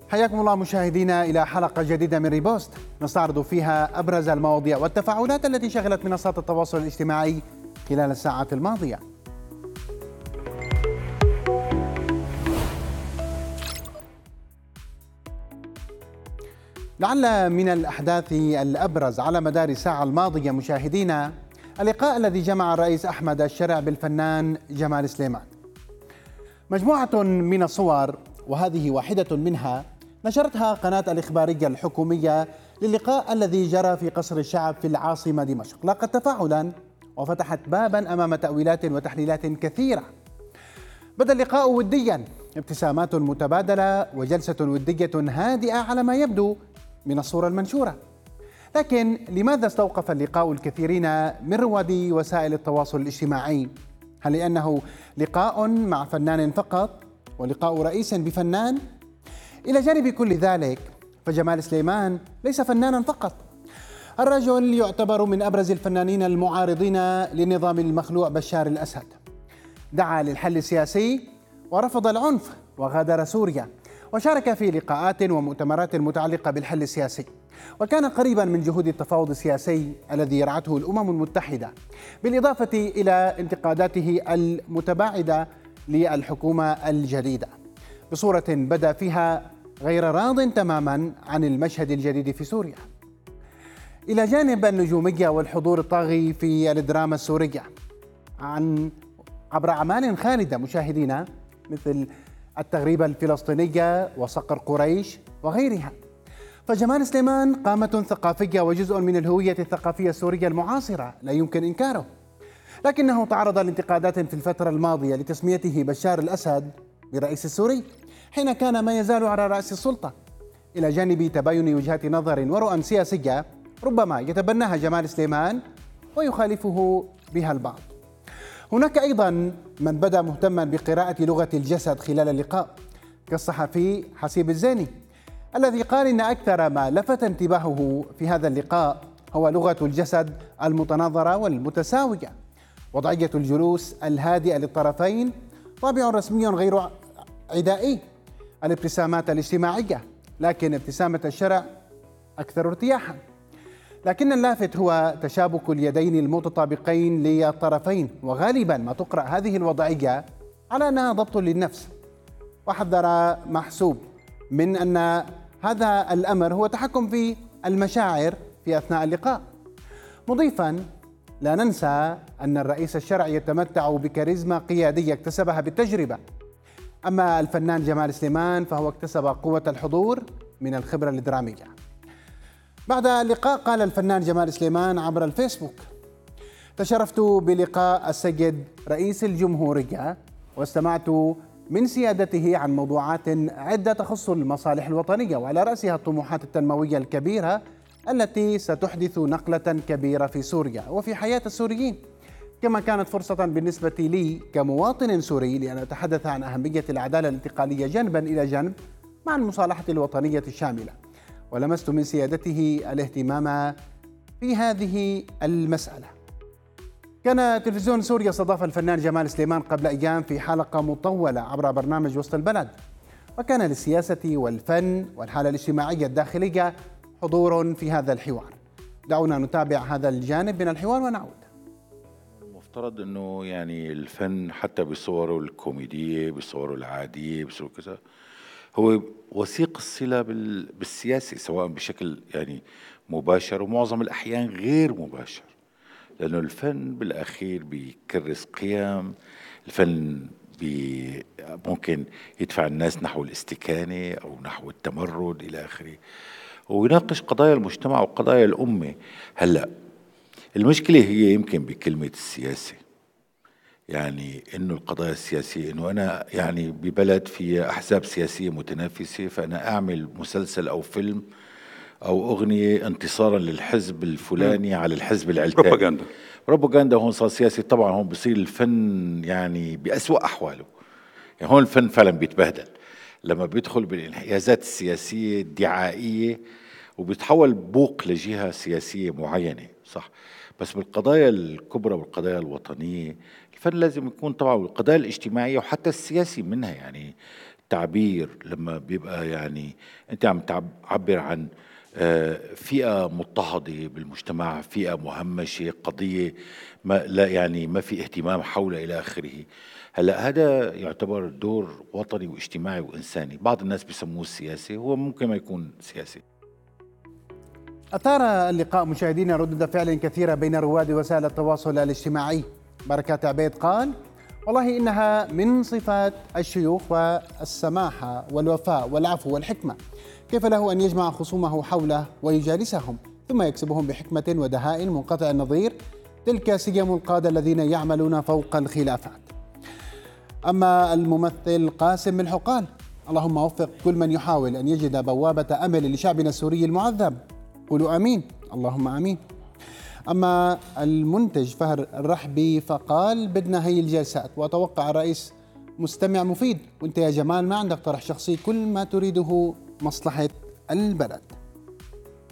حياكم الله مشاهدينا إلى حلقة جديدة من ريبوست نستعرض فيها أبرز المواضيع والتفاعلات التي شغلت منصات التواصل الاجتماعي خلال الساعات الماضية. لعل من الأحداث الأبرز على مدار الساعة الماضية مشاهدينا اللقاء الذي جمع الرئيس أحمد الشرع بالفنان جمال سليمان. مجموعة من الصور وهذه واحدة منها نشرتها قناة الإخبارية الحكومية للقاء الذي جرى في قصر الشعب في العاصمة دمشق، لاقت تفاعلا وفتحت بابا أمام تأويلات وتحليلات كثيرة. بدأ اللقاء وديا، ابتسامات متبادلة وجلسة ودية هادئة على ما يبدو من الصورة المنشورة. لكن لماذا استوقف اللقاء الكثيرين من رواد وسائل التواصل الاجتماعي؟ هل لأنه لقاء مع فنان فقط ولقاء رئيس بفنان؟ إلى جانب كل ذلك فجمال سليمان ليس فنانا فقط، الرجل يعتبر من أبرز الفنانين المعارضين للنظام المخلوع بشار الأسد. دعا للحل السياسي ورفض العنف وغادر سوريا، وشارك في لقاءات ومؤتمرات متعلقة بالحل السياسي، وكان قريبا من جهود التفاوض السياسي الذي يرعته الأمم المتحدة، بالإضافة إلى انتقاداته المتباعدة للحكومة الجديدة بصورة بدا فيها غير راض تماما عن المشهد الجديد في سوريا. إلى جانب النجومية والحضور الطاغي في الدراما السورية عبر أعمال خالدة مشاهدينا مثل التغريبة الفلسطينية وصقر قريش وغيرها، فجمال سليمان قامة ثقافية وجزء من الهوية الثقافية السورية المعاصرة لا يمكن إنكاره، لكنه تعرض لانتقادات في الفترة الماضية لتسميته بشار الأسد برئيس السوري حين كان ما يزال على رأس السلطة، إلى جانب تباين وجهات نظر ورؤى سياسية ربما يتبناها جمال سليمان ويخالفه بها البعض. هناك أيضا من بدا مهتما بقراءة لغة الجسد خلال اللقاء كالصحفي حسيب الزيني، الذي قال إن أكثر ما لفت انتباهه في هذا اللقاء هو لغة الجسد المتناظرة والمتساوية، وضعية الجلوس الهادئة للطرفين، طابع رسمي غير عدائي، الابتسامات الاجتماعية، لكن ابتسامة الشرع أكثر ارتياحا. لكن اللافت هو تشابك اليدين المتطابقين للطرفين، وغالبا ما تقرأ هذه الوضعية على أنها ضبط للنفس. وحذر محسوب من أن هذا الأمر هو تحكم في المشاعر في أثناء اللقاء، مضيفا لا ننسى أن الرئيس الشرعي يتمتع بكاريزما قيادية اكتسبها بالتجربة، أما الفنان جمال سليمان فهو اكتسب قوة الحضور من الخبرة الدرامية. بعد اللقاء قال الفنان جمال سليمان عبر الفيسبوك: تشرفت بلقاء السيد رئيس الجمهورية واستمعت من سيادته عن موضوعات عدة تخص المصالح الوطنية، وعلى رأسها الطموحات التنموية الكبيرة التي ستحدث نقلة كبيرة في سوريا وفي حياة السوريين، كما كانت فرصة بالنسبة لي كمواطن سوري لأن أتحدث عن أهمية العدالة الانتقالية جنبا إلى جنب مع المصالحة الوطنية الشاملة، ولمست من سيادته الاهتمام في هذه المسألة. كان تلفزيون سوريا استضاف الفنان جمال سليمان قبل أيام في حلقة مطولة عبر برنامج وسط البلد، وكان للسياسة والفن والحالة الاجتماعية الداخلية حضور في هذا الحوار. دعونا نتابع هذا الجانب من الحوار ونعود. المفترض انه يعني الفن حتى بصوره الكوميدية، بصوره العادية، بصوره كذا، هو وثيق الصلة بالسياسة، سواء بشكل يعني مباشر ومعظم الأحيان غير مباشر، لأنه الفن بالأخير بيكرس قيم. الفن ممكن يدفع الناس نحو الاستكانة أو نحو التمرد إلى آخره، ويناقش قضايا المجتمع وقضايا الأمة. هلأ المشكلة هي يمكن بكلمة السياسة، يعني انه القضايا السياسية، انه انا يعني ببلد في احزاب سياسية متنافسة، فانا اعمل مسلسل او فيلم او اغنية انتصارا للحزب الفلاني على الحزب العلتاني. بروباغندا هون صار سياسي. طبعا هون بصير الفن يعني بأسوأ احواله، يعني هون الفن فعلا بيتبهدل لما بيدخل بالانحيازات السياسية الدعائية وبيتحول بوق لجهة سياسية معينة، صح؟ بس بالقضايا الكبرى والقضايا الوطنية الفن لازم يكون طبعا، والقضايا الاجتماعية وحتى السياسي منها، يعني التعبير لما بيبقى يعني أنت عم تعبر عن فئة مضطهدة بالمجتمع، فئة مهمشة، قضية ما لا يعني ما في اهتمام حولها إلى آخره. هلا هذا يعتبر دور وطني واجتماعي وإنساني، بعض الناس بيسموه السياسي، هو ممكن ما يكون سياسي. أثار اللقاء مشاهدينا ردود فعل كثيرة بين رواد وسائل التواصل الاجتماعي. بركات عبيد قال: والله إنها من صفات الشيوخ والسماحة والوفاء والعفو والحكمة، كيف له أن يجمع خصومه حوله ويجالسهم ثم يكسبهم بحكمة ودهاء منقطع النظير؟ تلك سيم القادة الذين يعملون فوق الخلافات. أما الممثل قاسم من حقان: اللهم وفق كل من يحاول أن يجد بوابة أمل لشعبنا السوري المعذب، قولوا آمين، اللهم آمين. أما المنتج فهر الرحبي فقال: بدنا هي الجلسات، وأتوقع الرئيس مستمع مفيد، وانت يا جمال ما عندك طرح شخصي، كل ما تريده مصلحة البلد.